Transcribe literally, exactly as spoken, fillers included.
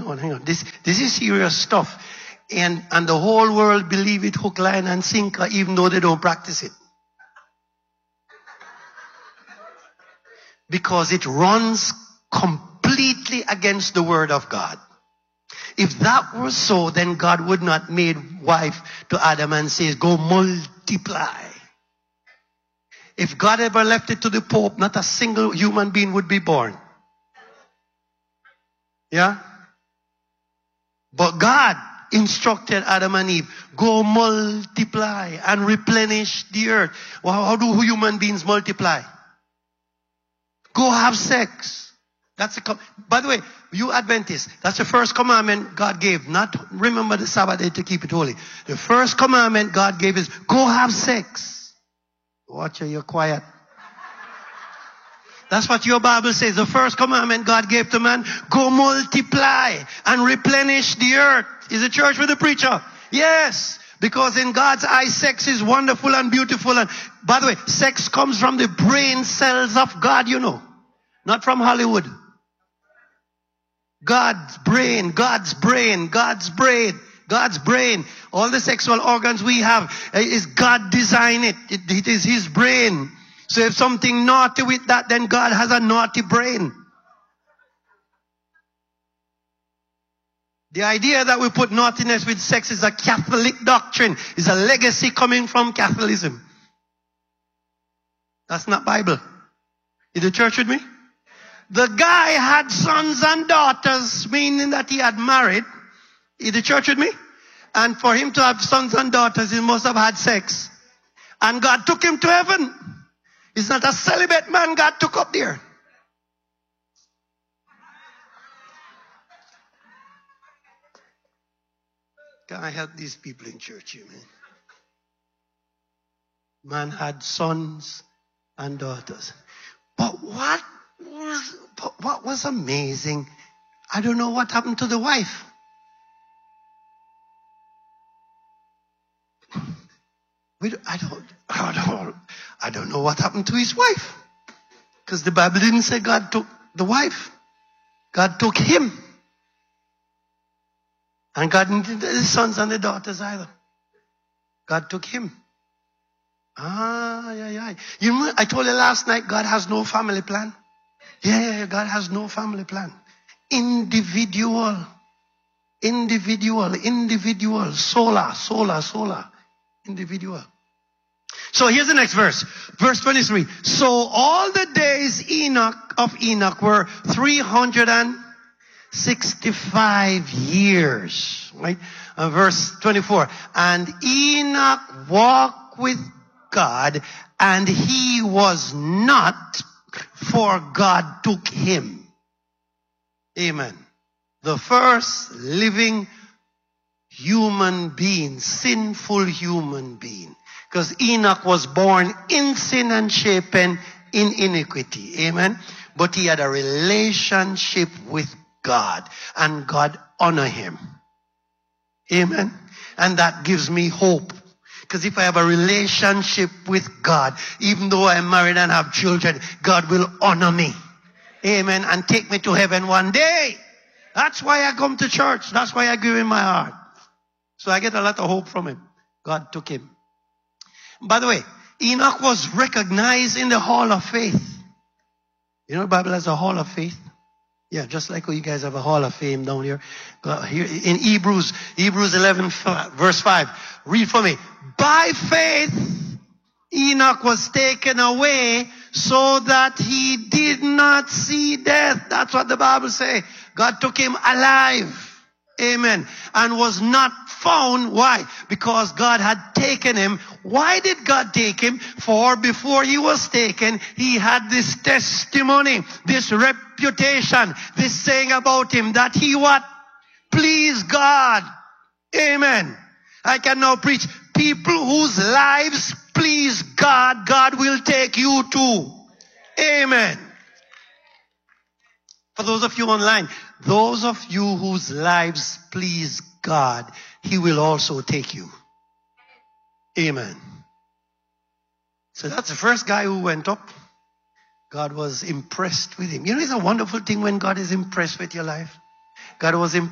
on, hang on. This, this is serious stuff. And, and the whole world believe it hook, line, and sinker, even though they don't practice it. Because it runs completely against the word of God. If that were so, then God would not made wife to Adam and says, go multiply. If God ever left it to the Pope, not a single human being would be born. Yeah? But God instructed Adam and Eve, go multiply and replenish the earth. Well, how do human beings multiply? Go have sex. That's a com- By the way, you Adventists, that's the first commandment God gave. Not remember the Sabbath day to keep it holy. The first commandment God gave is go have sex. Watch her, you're quiet. That's what your Bible says. The first commandment God gave to man, go multiply and replenish the earth. Is the church with the preacher? Yes. Because in God's eyes, sex is wonderful and beautiful. And by the way, sex comes from the brain cells of God, you know. Not from Hollywood. God's brain, God's brain, God's brain, God's brain. All the sexual organs we have is God designed it. It, it is His brain. So if something naughty with that, then God has a naughty brain. The idea that we put naughtiness with sex is a Catholic doctrine. Is a legacy coming from Catholicism. That's not Bible. Is the church with me? The guy had sons and daughters, meaning that he had married. Is the church with me? And for him to have sons and daughters, he must have had sex. And God took him to heaven. It's not a celibate man God took up there. Can I help these people in church here, man? Man had sons and daughters. But what was, but what was amazing, I don't know what happened to the wife. We don't, I don't, I don't, I don't know what happened to his wife. Because the Bible didn't say God took the wife. God took him. And God didn't take the sons and the daughters either. God took him. Ah, yeah, yeah. You know, I told you last night, God has no family plan. Yeah, yeah, yeah, God has no family plan. Individual. Individual, individual. Sola, sola, sola. Individual. So here's the next verse. Verse twenty-three. So all the days Enoch of Enoch were three hundred sixty-five years. Right? Uh, verse twenty-four. And Enoch walked with God, and he was not, for God took him. Amen. The first living human being, sinful human being. Because Enoch was born in sin and shapen in iniquity. Amen. But he had a relationship with God, and God honored him. Amen. And that gives me hope. Because if I have a relationship with God, even though I'm married and have children, God will honor me. Amen. And take me to heaven one day. That's why I come to church. That's why I give him my heart. So I get a lot of hope from him. God took him. By the way, Enoch was recognized in the Hall of Faith. You know the Bible has a Hall of Faith? Yeah, just like how you guys have a Hall of Fame down here. Uh, here in Hebrews, Hebrews eleven, verse five. Read for me. By faith, Enoch was taken away so that he did not see death. That's what the Bible says. God took him alive. Amen. And was not found. Why? Because God had taken him. Why did God take him? For before he was taken, he had this testimony, this reputation, this saying about him that he what? Please God. Amen. I can now preach. People whose lives please God, God will take you too. Amen. For those of you online, those of you whose lives please God, He will also take you. Amen. So that's the first guy who went up. God was impressed with him. You know, it's a wonderful thing when God is impressed with your life. God was impressed.